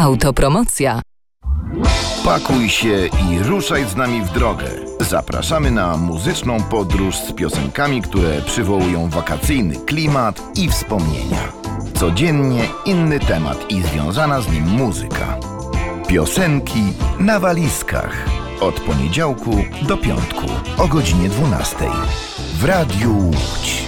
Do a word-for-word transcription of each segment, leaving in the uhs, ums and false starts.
Autopromocja. Pakuj się i ruszaj z nami w drogę. Zapraszamy na muzyczną podróż z piosenkami, które przywołują wakacyjny klimat i wspomnienia. Codziennie inny temat i związana z nim muzyka. Piosenki na walizkach. Od poniedziałku do piątku o godzinie dwunastej. W Radiu Łódź.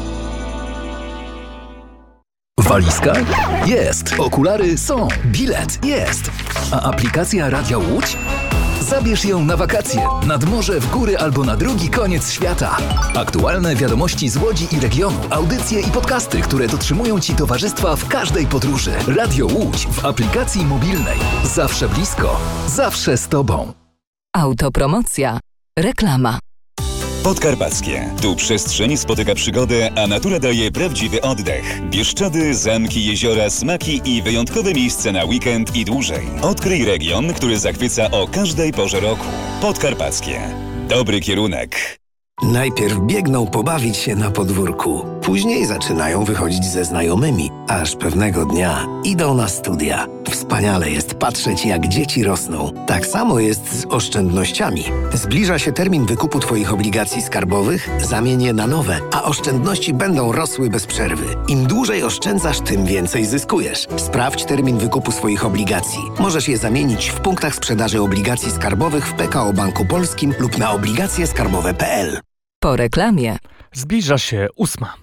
Walizka? Jest. Okulary są. Bilet? Jest. A aplikacja Radia Łódź? Zabierz ją na wakacje, nad morze, w góry albo na drugi koniec świata. Aktualne wiadomości z Łodzi i regionu, audycje i podcasty, które dotrzymują Ci towarzystwa w każdej podróży. Radio Łódź w aplikacji mobilnej. Zawsze blisko, zawsze z Tobą. Autopromocja. Reklama. Podkarpackie. Tu przestrzeń spotyka przygodę, a natura daje prawdziwy oddech. Bieszczady, zamki, jeziora, smaki i wyjątkowe miejsca na weekend i dłużej. Odkryj region, który zachwyca o każdej porze roku. Podkarpackie. Dobry kierunek. Najpierw biegną pobawić się na podwórku. Później zaczynają wychodzić ze znajomymi, aż pewnego dnia idą na studia. Wspaniale jest patrzeć, jak dzieci rosną. Tak samo jest z oszczędnościami. Zbliża się termin wykupu Twoich obligacji skarbowych, zamień je na nowe, a oszczędności będą rosły bez przerwy. Im dłużej oszczędzasz, tym więcej zyskujesz. Sprawdź termin wykupu swoich obligacji. Możesz je zamienić w punktach sprzedaży obligacji skarbowych w P K O Banku Polskim lub na obligacje skarbowe kropka p l. Po reklamie. Zbliża się ósma.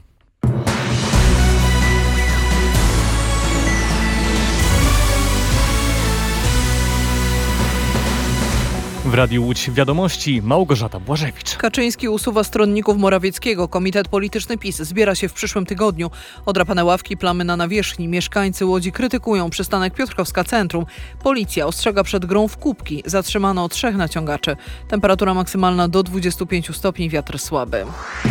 W Radiu Łódź Wiadomości Małgorzata Błażewicz. Kaczyński usuwa stronników Morawieckiego. Komitet Polityczny PiS zbiera się w przyszłym tygodniu. Odrapane ławki, plamy na nawierzchni. Mieszkańcy Łodzi krytykują przystanek Piotrkowska Centrum. Policja ostrzega przed grą w kubki. Zatrzymano trzech naciągaczy. Temperatura maksymalna do dwudziestu pięciu stopni, wiatr słaby.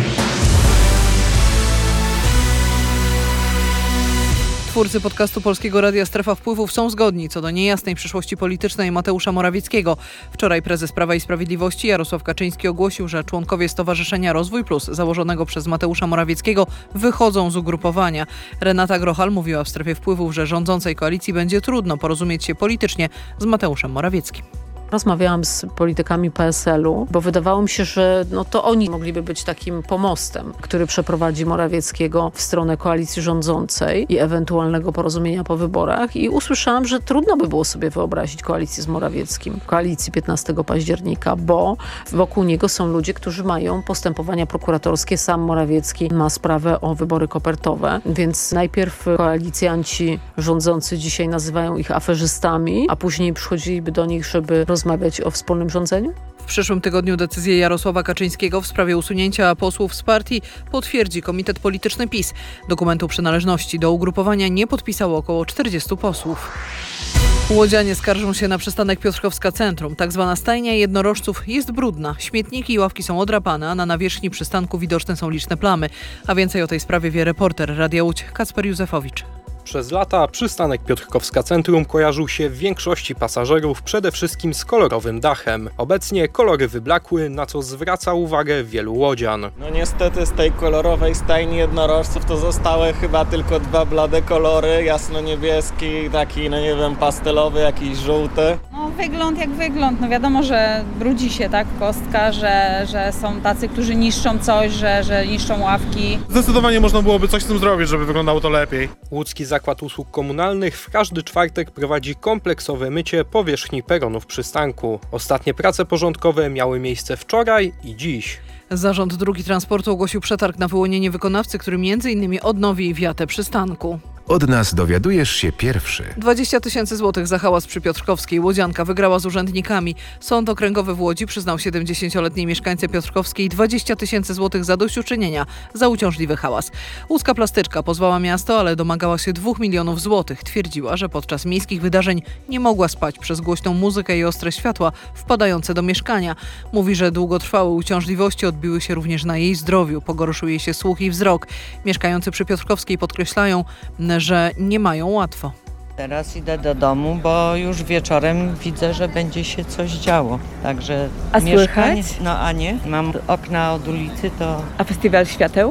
Twórcy podcastu Polskiego Radia Strefa Wpływów są zgodni co do niejasnej przyszłości politycznej Mateusza Morawieckiego. Wczoraj prezes Prawa i Sprawiedliwości Jarosław Kaczyński ogłosił, że członkowie Stowarzyszenia Rozwój Plus, założonego przez Mateusza Morawieckiego, wychodzą z ugrupowania. Renata Grochal mówiła w Strefie Wpływów, że rządzącej koalicji będzie trudno porozumieć się politycznie z Mateuszem Morawieckim. Rozmawiałam z politykami P S L u, bo wydawało mi się, że no to oni mogliby być takim pomostem, który przeprowadzi Morawieckiego w stronę koalicji rządzącej i ewentualnego porozumienia po wyborach. I usłyszałam, że trudno by było sobie wyobrazić koalicję z Morawieckim, koalicję piętnastego października, bo wokół niego są ludzie, którzy mają postępowania prokuratorskie. Sam Morawiecki ma sprawę o wybory kopertowe, więc najpierw koalicjanci rządzący dzisiaj nazywają ich aferzystami, a później przychodziliby do nich, żeby rozmawiać o wspólnym rządzeniu? W przyszłym tygodniu decyzję Jarosława Kaczyńskiego w sprawie usunięcia posłów z partii potwierdzi Komitet Polityczny PiS. Dokumentu przynależności do ugrupowania nie podpisało około czterdziestu posłów. Łodzianie skarżą się na przystanek Piotrkowska Centrum. Tak zwana stajnia jednorożców jest brudna. Śmietniki i ławki są odrapane, a na nawierzchni przystanku widoczne są liczne plamy. A więcej o tej sprawie wie reporter Radia Łódź Kacper Józefowicz. Przez lata przystanek Piotrkowska Centrum kojarzył się w większości pasażerów przede wszystkim z kolorowym dachem. Obecnie kolory wyblakły, na co zwraca uwagę wielu łodzian. No niestety z tej kolorowej stajni jednorożców to zostały chyba tylko dwa blade kolory, jasno-niebieski, taki no nie wiem, pastelowy, jakiś żółty. No wygląd jak wygląd, no wiadomo, że brudzi się tak kostka, że, że są tacy, którzy niszczą coś, że, że niszczą ławki. Zdecydowanie można byłoby coś z tym zrobić, żeby wyglądało to lepiej. Łódzki Zakład Usług Komunalnych w każdy czwartek prowadzi kompleksowe mycie powierzchni peronów przystanku. Ostatnie prace porządkowe miały miejsce wczoraj i dziś. Zarząd Dróg i Transportu ogłosił przetarg na wyłonienie wykonawcy, który między innymi odnowi wiatę przystanku. Od nas dowiadujesz się pierwszy. dwadzieścia tysięcy złotych za hałas przy Piotrkowskiej. Łodzianka wygrała z urzędnikami. Sąd Okręgowy w Łodzi przyznał siedemdziesięcioletniej mieszkańce Piotrkowskiej dwadzieścia tysięcy złotych zadośćuczynienia za uciążliwy hałas. Łódzka Plastyczka pozwała miasto, ale domagała się dwóch milionów złotych. Twierdziła, że podczas miejskich wydarzeń nie mogła spać przez głośną muzykę i ostre światła wpadające do mieszkania. Mówi, że długotrwałe uciążliwości odbiły się również na jej zdrowiu. Pogorszył jej się słuch i wzrok. Mieszkający przy Piotrkowskiej podkreślają, że nie mają łatwo. Teraz idę do domu, bo już wieczorem widzę, że będzie się coś działo. Także a mieszkanie, słychać? No a nie, mam okna od ulicy, to... A festiwal świateł?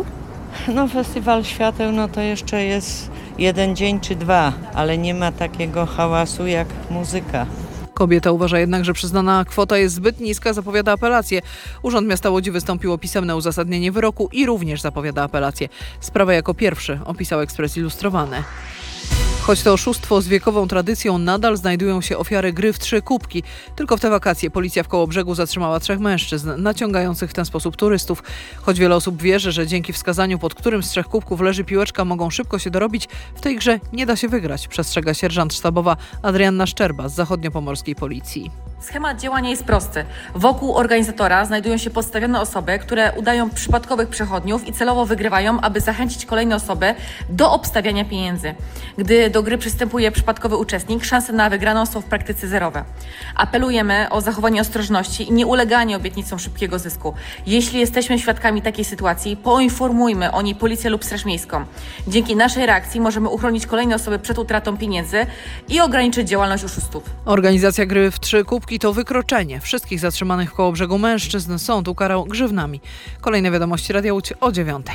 No festiwal świateł, no to jeszcze jest jeden dzień czy dwa, ale nie ma takiego hałasu jak muzyka. Kobieta uważa jednak, że przyznana kwota jest zbyt niska, zapowiada apelację. Urząd Miasta Łodzi wystąpił o pisemne uzasadnienie wyroku i również zapowiada apelację. Sprawę jako pierwszy opisał Ekspres Ilustrowany. Choć to oszustwo z wiekową tradycją, nadal znajdują się ofiary gry w trzy kubki. Tylko w te wakacje policja w Kołobrzegu zatrzymała trzech mężczyzn, naciągających w ten sposób turystów. Choć wiele osób wierzy, że dzięki wskazaniu, pod którym z trzech kubków leży piłeczka, mogą szybko się dorobić, w tej grze nie da się wygrać, przestrzega sierżant sztabowa Adrianna Szczerba z zachodniopomorskiej policji. Schemat działania jest prosty. Wokół organizatora znajdują się podstawione osoby, które udają przypadkowych przechodniów i celowo wygrywają, aby zachęcić kolejne osoby do obstawiania pieniędzy. Gdy do gry przystępuje przypadkowy uczestnik, szanse na wygraną są w praktyce zerowe. Apelujemy o zachowanie ostrożności i nieuleganie obietnicom szybkiego zysku. Jeśli jesteśmy świadkami takiej sytuacji, poinformujmy o niej policję lub Straż Miejską. Dzięki naszej reakcji możemy uchronić kolejne osoby przed utratą pieniędzy i ograniczyć działalność oszustów. Organizacja gry w trzy kubki to wykroczenie. Wszystkich zatrzymanych w Kołobrzegu mężczyzn sąd ukarał grzywnami. Kolejne wiadomości Radia Łódź o dziewiątej.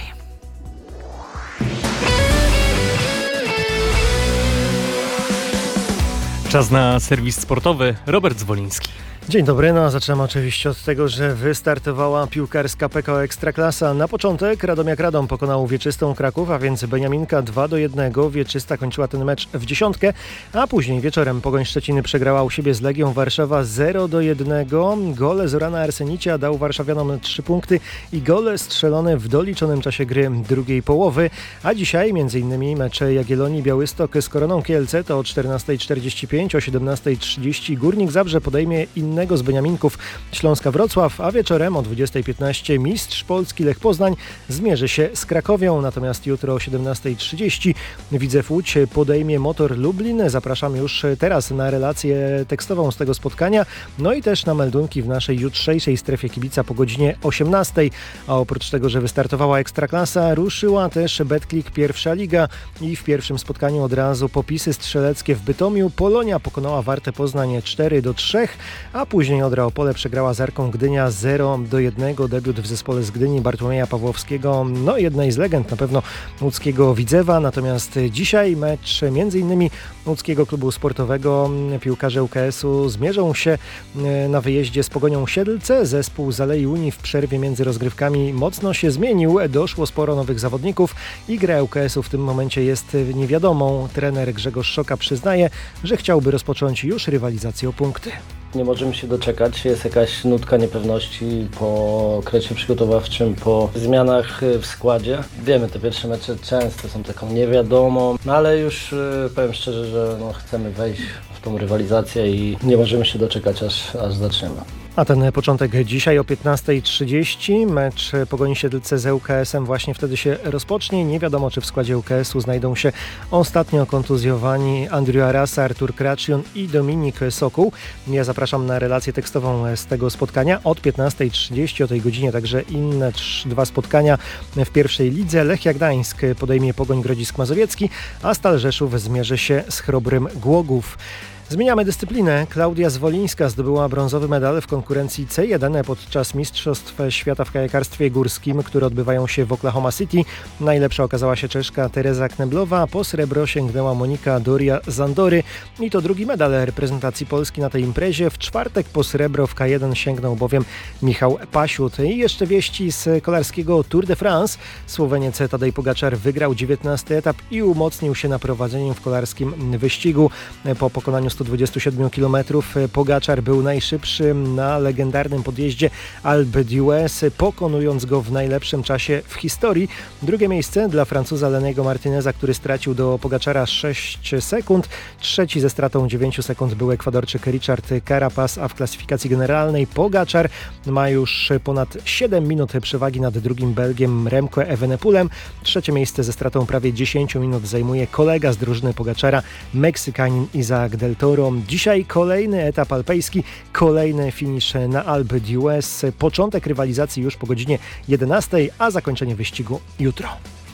Czas na serwis sportowy. Robert Zwoliński. Dzień dobry, no a zaczynamy oczywiście od tego, że wystartowała piłkarska P K O Ekstraklasa. Na początek Radomiak Radom pokonał Wieczystą Kraków, a więc Beniaminka dwa do jednego. Wieczysta kończyła ten mecz w dziesiątkę, a później wieczorem Pogoń Szczeciny przegrała u siebie z Legią Warszawa zero do jednego. Gole Zorana Arsenicia dał warszawianom trzy punkty i gole strzelone w doliczonym czasie gry drugiej połowy. A dzisiaj m.in. mecze Jagiellonii Białystok z Koroną Kielce to o czternasta czterdzieści pięć, o siedemnasta trzydzieści Górnik Zabrze podejmie innego z Beniaminków Śląska Wrocław, a wieczorem o dwudziesta piętnaście mistrz Polski Lech Poznań zmierzy się z Krakowią, natomiast jutro o siedemnasta trzydzieści Widzew Łódź podejmie Motor Lublin. Zapraszam już teraz na relację tekstową z tego spotkania, no i też na meldunki w naszej jutrzejszej strefie kibica po godzinie osiemnastej. A oprócz tego, że wystartowała Ekstraklasa, ruszyła też Betclic Pierwsza Liga i w pierwszym spotkaniu od razu popisy strzeleckie w Bytomiu. Polonia pokonała Wartę Poznań cztery do trzech, a później Odra Opole przegrała z Arką Gdynia zero do jednego. Debiut w zespole z Gdyni Bartłomieja Pawłowskiego, no jednej z legend na pewno łódzkiego Widzewa. Natomiast dzisiaj mecz między innymi łódzkiego klubu sportowego. Piłkarze U K S-u zmierzą się na wyjeździe z Pogonią Siedlce. Zespół z Alei Unii w przerwie między rozgrywkami mocno się zmienił. Doszło sporo nowych zawodników i gra U K S-u w tym momencie jest niewiadomą. Trener Grzegorz Szoka przyznaje, że chciałby rozpocząć już rywalizację o punkty. Nie możemy się doczekać, jest jakaś nutka niepewności po okresie przygotowawczym, po zmianach w składzie. Wiemy, te pierwsze mecze często są taką niewiadomą, no ale już powiem szczerze, że no, chcemy wejść w tą rywalizację i nie możemy się doczekać, aż, aż zaczniemy. A ten początek dzisiaj o piętnasta trzydzieści. Mecz Pogoni Siedlce z U K S-em właśnie wtedy się rozpocznie. Nie wiadomo, czy w składzie U K S-u znajdą się ostatnio kontuzjowani Andrew Arasa, Artur Kraczjon i Dominik Sokół. Ja zapraszam na relację tekstową z tego spotkania od piętnasta trzydzieści. O tej godzinie także inne dwa spotkania w pierwszej lidze. Lechia Gdańsk podejmie Pogoń Grodzisk Mazowiecki, a Stal Rzeszów zmierzy się z Chrobrym Głogów. Zmieniamy dyscyplinę. Klaudia Zwolińska zdobyła brązowy medal w konkurencji C jeden podczas Mistrzostw Świata w kajakarstwie górskim, które odbywają się w Oklahoma City. Najlepsza okazała się Czeszka Teresa Kneblowa, po srebro sięgnęła Monika Doria z Andory i to drugi medal reprezentacji Polski na tej imprezie. W czwartek po srebro w K jeden sięgnął bowiem Michał Pasiut. I jeszcze wieści z kolarskiego Tour de France. Słoweniec Tadej Pogaczar wygrał dziewiętnasty etap i umocnił się na prowadzeniu w kolarskim wyścigu. Po pokonaniu stu dwudziestu siedmiu kilometrów Pogaczar był najszybszy na legendarnym podjeździe Alpe d'Huez, pokonując go w najlepszym czasie w historii. Drugie miejsce dla Francuza Lennego Martineza, który stracił do Pogaczara sześć sekund. Trzeci ze stratą dziewięć sekund był Ekwadorczyk Richard Carapaz, a w klasyfikacji generalnej Pogaczar ma już ponad siedem minut przewagi nad drugim Belgiem Remco Evenepoelem. Trzecie miejsce ze stratą prawie dziesięć minut zajmuje kolega z drużyny Pogaczara, Meksykanin Isaac Del Toro. Dzisiaj kolejny etap alpejski, kolejny finisz na Alpe d'Huez. Początek rywalizacji już po godzinie jedenastej, a zakończenie wyścigu jutro.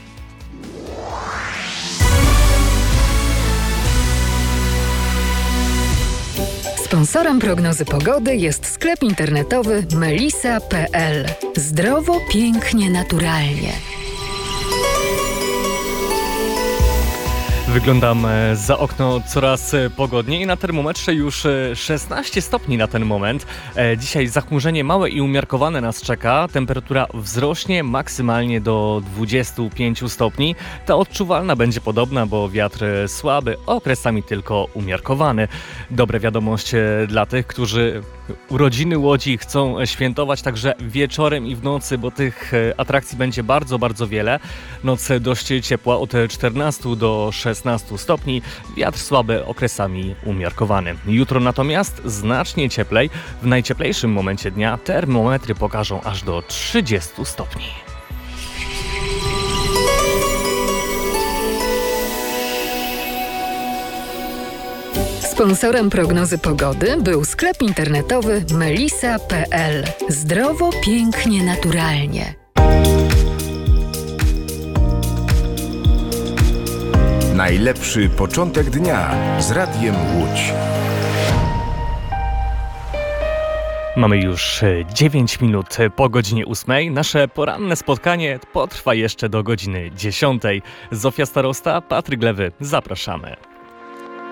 Sponsorem prognozy pogody jest sklep internetowy melisa kropka p l. Zdrowo, pięknie, naturalnie. Wyglądam za okno coraz pogodniej. Na termometrze już szesnaście stopni na ten moment. Dzisiaj zachmurzenie małe i umiarkowane nas czeka. Temperatura wzrośnie maksymalnie do dwudziestu pięciu stopni. Ta odczuwalna będzie podobna, bo wiatr słaby, okresami tylko umiarkowany. Dobre wiadomość dla tych, którzy urodziny Łodzi chcą świętować także wieczorem i w nocy, bo tych atrakcji będzie bardzo, bardzo wiele. Noc dość ciepła od czternastu do szesnastu stopni, wiatr słaby, okresami umiarkowany. Jutro natomiast znacznie cieplej. W najcieplejszym momencie dnia termometry pokażą aż do trzydziestu stopni. Sponsorem prognozy pogody był sklep internetowy melisa kropka pe el. Zdrowo, pięknie, naturalnie. Najlepszy początek dnia z Radiem Łódź. Mamy już dziewięć minut po godzinie ósmej. Nasze poranne spotkanie potrwa jeszcze do godziny dziesiątej. Zofia Starosta, Patryk Lewy, zapraszamy.